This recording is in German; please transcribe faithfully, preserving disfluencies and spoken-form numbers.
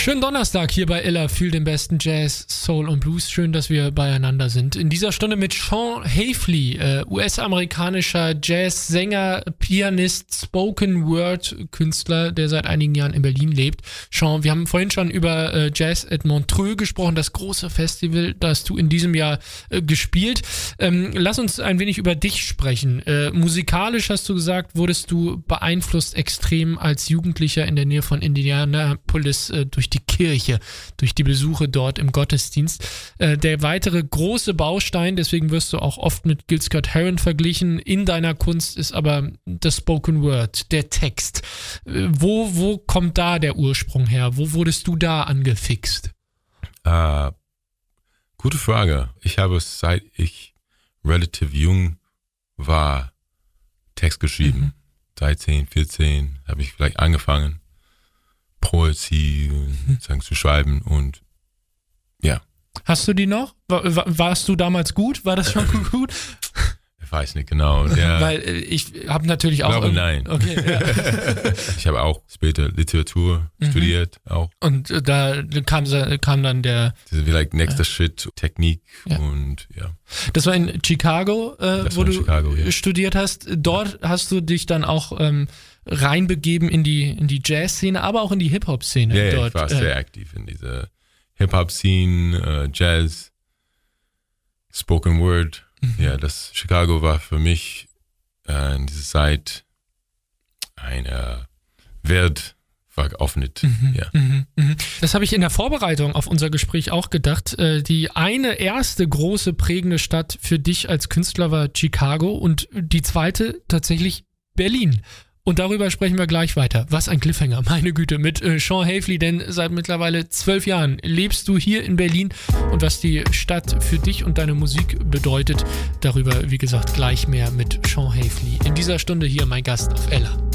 Schönen Donnerstag hier bei Ella, fühl den besten Jazz, Soul und Blues. Schön, dass wir beieinander sind. In dieser Stunde mit Sean Haefley, äh, U S-amerikanischer Jazzsänger, Pianist, Spoken-Word-Künstler, der seit einigen Jahren in Berlin lebt. Sean, wir haben vorhin schon über äh, Jazz at Montreux gesprochen, das große Festival, das du in diesem Jahr äh, gespielt. Ähm, lass uns ein wenig über dich sprechen. Äh, musikalisch hast du gesagt, wurdest du beeinflusst extrem als Jugendlicher in der Nähe von Indianapolis äh, durch die Kirche, durch die Besuche dort im Gottesdienst. Äh, der weitere große Baustein, deswegen wirst du auch oft mit Gil Scott-Heron verglichen, in deiner Kunst ist aber das Spoken Word, der Text. Äh, wo, wo kommt da der Ursprung her? Wo wurdest du da angefixt? Uh, gute Frage. Ich habe, seit ich relativ jung war, Text geschrieben. Mhm. dreizehn, vierzehn habe ich vielleicht angefangen, Poesie sagen, zu schreiben und ja. Hast du die noch? War, warst du damals gut? War das schon gut? Ich weiß nicht genau. Ja. Weil ich habe natürlich auch... Ich glaube, nein. Okay, ja. Ich habe auch später Literatur mhm. studiert. Auch. Und äh, da kam, kam dann der... Das ist vielleicht nächster äh, Schritt, Technik ja. und ja. Das war in Chicago, äh, wo in du Chicago, ja. studiert hast. Dort hast du dich dann auch ähm, reinbegeben in die, in die Jazz-Szene, aber auch in die Hip-Hop-Szene. Ja, dort, ich war äh, sehr aktiv in dieser Hip-Hop-Szene, uh, Jazz, Spoken Word. Mhm. Ja, das Chicago war für mich äh, in dieser Zeit eine Welt geöffnet. Mhm, ja. mhm, mhm. Das habe ich in der Vorbereitung auf unser Gespräch auch gedacht. Äh, die eine erste große prägende Stadt für dich als Künstler war Chicago und die zweite tatsächlich Berlin. Und darüber sprechen wir gleich weiter. Was ein Cliffhanger, meine Güte, mit äh, Sean Haefley, denn seit mittlerweile zwölf Jahren lebst du hier in Berlin und was die Stadt für dich und deine Musik bedeutet, darüber, wie gesagt, gleich mehr mit Sean Haefley. In dieser Stunde hier mein Gast auf Ella.